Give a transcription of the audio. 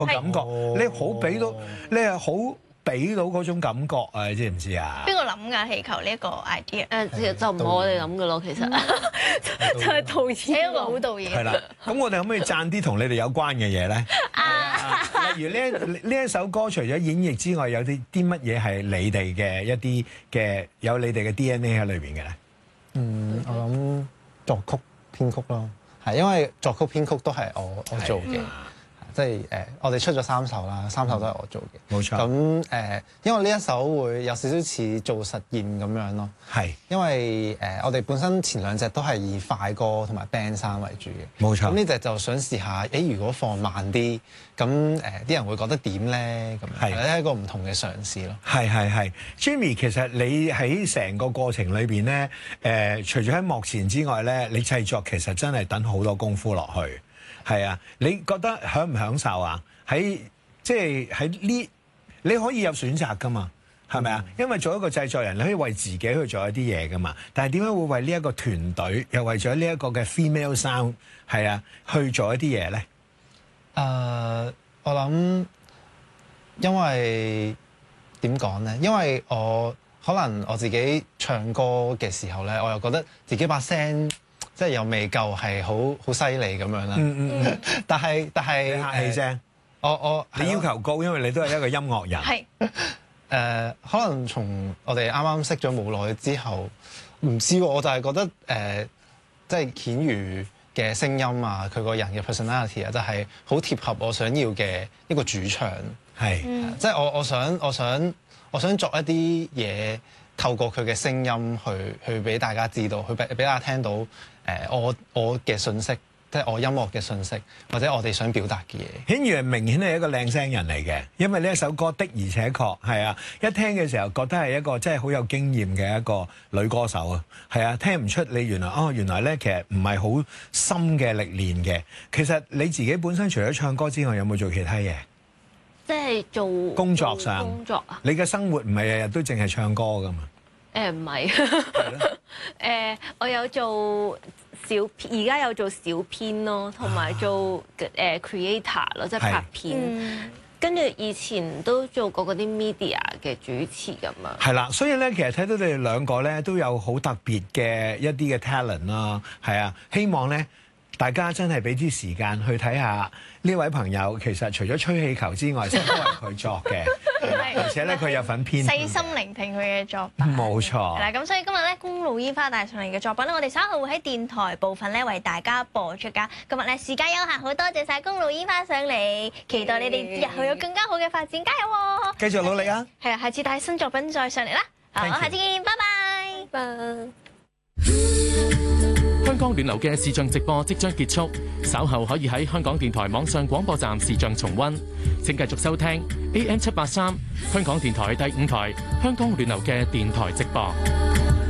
個感覺，你好俾到，你係好俾到嗰種感覺啊！你知唔知啊？ 邊個諗㗎氣球呢一個 idea？ 其實就唔係我哋諗嘅咯，其實就係導演一個好導演。 係啦，咁我哋可唔可以讚啲同你哋有關嘅嘢咧？例如呢一首歌，除咗演繹之外，有啲乜嘢係你哋嘅一啲嘅有你哋嘅 DNA 喺裏邊嘅咧？ 我諗作曲編曲咯，係因為作曲編曲都係我做嘅。即係我哋出咗3首啦，3首都係我做嘅。 冇錯。 咁因為呢一首會有少少似做實驗咁樣咯。係。因為我哋本身前2隻都係以快歌同埋 band 3為主嘅。冇錯。咁呢隻就想試下，如果放慢啲，咁啲人會覺得點咧？咁係一個唔同嘅嘗試咯。係。Jimmy， 其實你喺成個過程裏邊咧，除咗喺幕前之外咧，你製作其實真係等好多功夫落去。係啊，你覺得享唔享受啊？即係喺呢，你可以有選擇噶嘛，係咪啊？因為做一個製作人，你可以為自己去做一啲嘢噶嘛。但係點解會為呢一個團隊，又為咗呢一個嘅 female sound 係啊，去做一啲嘢咧？ 我諗，因為點講咧？因為可能我自己唱歌嘅時候咧，我又覺得自己把聲，即係又未夠係好犀利咁樣啦。但係客氣啫。你要求高，因為你都係一個音樂人。 係。可能從我哋啱啱識咗冇耐之後，唔知喎，我就係覺得即係顯瑜嘅聲音啊，佢個人嘅 personality 啊，就係好貼合我想要嘅一個主唱。係。即係我想作一啲嘢，透過佢嘅聲音去俾大家知道，去俾大家聽到我嘅信息，即係我音樂嘅信息，或者我哋想表達嘅嘢。顯瑜明顯係一個靚聲人嚟嘅，因為呢一首歌的而且確係啊，一聽嘅時候覺得係一個真係好有經驗嘅一個女歌手啊，係啊，聽唔出你原來咧其實唔係好深嘅歷練嘅。其實你自己本身除咗唱歌之外，有冇做其他嘢？ 即係做工作上工作啊？ 你嘅生活唔係日日都淨係唱歌㗎嘛？ 唔係。我有做而家有做小編咯，同埋做creator 咯，即係拍片。跟住以前都做過嗰啲 media 嘅主持咁啊。係啦，所以咧，其實睇到你哋兩個咧都有好特別嘅一啲嘅 talent 啦。係啊，希望咧大家真係俾啲時間去睇下呢位朋友，其實除咗吹氣球之外，真係佢作嘅。而且咧，佢有份編， 細心聆聽佢嘅作品。 冇錯。 嗱，咁所以今日咧，公路煙花帶上嚟嘅作品咧，我哋稍後會喺電台部分咧為大家播出㗎。今日咧時間有限，好多謝晒公路煙花上嚟，期待你哋日後有更加好嘅發展，加油喎！ 繼續努力啊！ 係啊，下次帶新作品再上嚟啦。好，下次見，拜拜。 香港暖流嘅視像直播即將結束，稍後可以喺香港電台網上廣播站視像重溫。請繼續收聽 AM783香港電台第5台香港暖流嘅電台直播。